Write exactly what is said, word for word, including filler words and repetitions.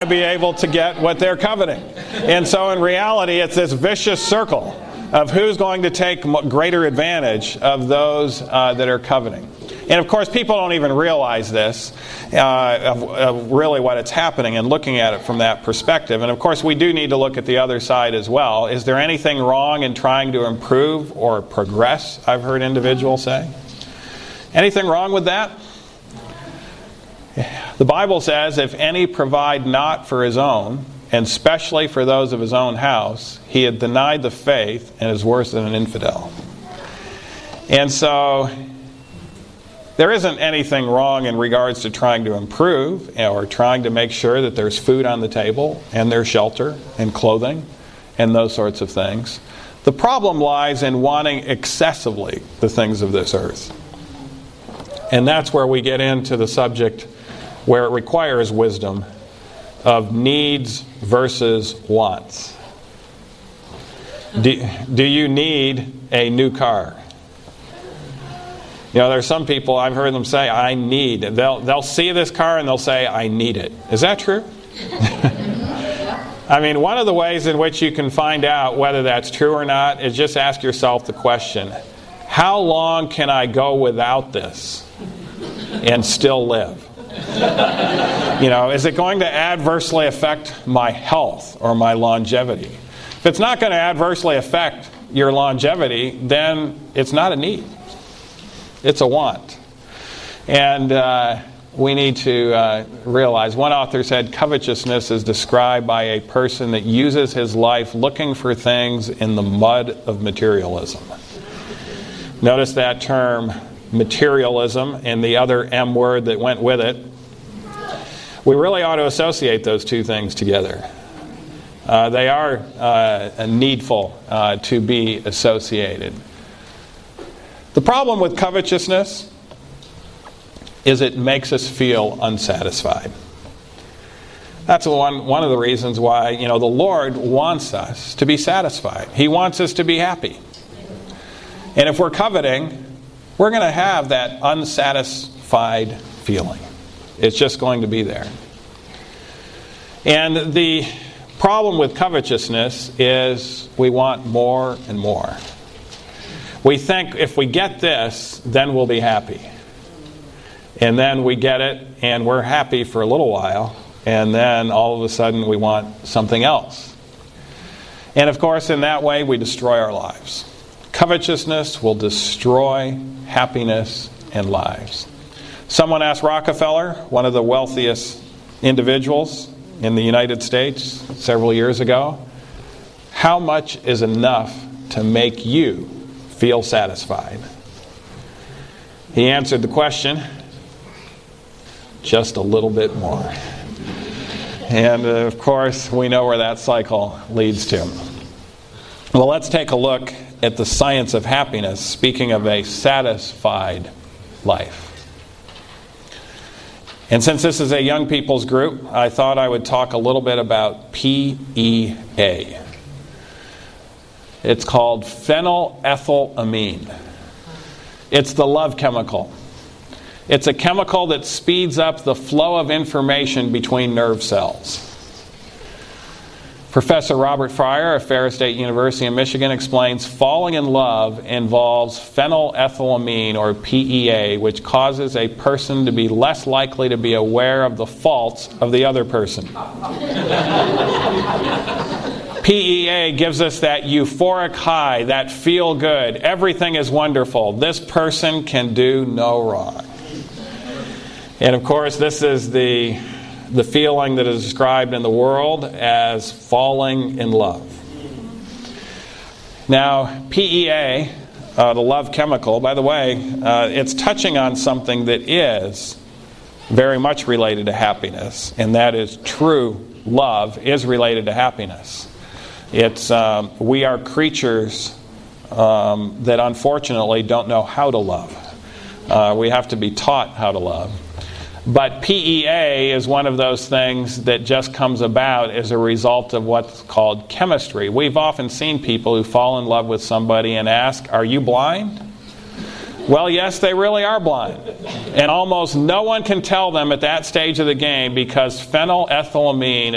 be able to get what they're coveting. And so in reality, it's this vicious circle of who's going to take greater advantage of those uh, that are coveting. And of course, people don't even realize this, uh, of, of really what it's happening, and looking at it from that perspective. And of course, we do need to look at the other side as well. Is there anything wrong in trying to improve or progress, I've heard individuals say? Anything wrong with that? The Bible says, if any provide not for his own, and especially for those of his own house, he had denied the faith and is worse than an infidel. And so there isn't anything wrong in regards to trying to improve or trying to make sure that there's food on the table and there's shelter and clothing and those sorts of things. The problem lies in wanting excessively the things of this earth. And that's where we get into the subject where it requires wisdom of needs versus wants. Do, do you need a new car? You know, there's some people, I've heard them say, I need. They'll, they'll see this car and they'll say, I need it. Is that true? I mean, one of the ways in which you can find out whether that's true or not is just ask yourself the question, how long can I go without this and still live? You know, is it going to adversely affect my health or my longevity? If it's not going to adversely affect your longevity, then it's not a need. It's a want. And uh, we need to uh, realize, one author said, covetousness is described by a person that uses his life looking for things in the mud of materialism. Notice that term, materialism, and the other M word that went with it. We really ought to associate those two things together. Uh, they are uh, needful uh, to be associated. The problem with covetousness is it makes us feel unsatisfied. That's one, one of the reasons why, you know, the Lord wants us to be satisfied. He wants us to be happy. And if we're coveting, we're going to have that unsatisfied feeling. It's just going to be there. And the problem with covetousness is we want more and more. We think if we get this, then we'll be happy. And then we get it, and we're happy for a little while, and then all of a sudden we want something else. And of course, in that way, we destroy our lives. Covetousness will destroy happiness and lives. Someone asked Rockefeller, one of the wealthiest individuals in the United States several years ago, how much is enough to make you feel satisfied? He answered the question, just a little bit more. And uh, of course, we know where that cycle leads to. Well, let's take a look at the science of happiness, speaking of a satisfied life. And since this is a young people's group, I thought I would talk a little bit about P E A. It's called phenylethylamine. It's the love chemical. It's a chemical that speeds up the flow of information between nerve cells. Professor Robert Fryer of Ferris State University in Michigan explains falling in love involves phenylethylamine, or P E A, which causes a person to be less likely to be aware of the faults of the other person. P E A gives us that euphoric high, that feel good. Everything is wonderful. This person can do no wrong. And of course, this is the the feeling that is described in the world as falling in love. Now, P E A, uh, the love chemical, by the way, uh, it's touching on something that is very much related to happiness, and that is true love is related to happiness. It's um, we are creatures um, that unfortunately don't know how to love. Uh, we have to be taught how to love. But P E A is one of those things that just comes about as a result of what's called chemistry. We've often seen people who fall in love with somebody and ask, "Are you blind?" Well, yes, they really are blind. And almost no one can tell them at that stage of the game because phenylethylamine